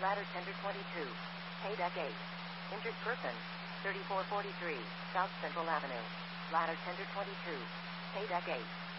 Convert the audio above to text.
ladder tender 22. Pay deck 8. Injured person, 3443, South Central Avenue. Ladder tender 22. Pay deck 8.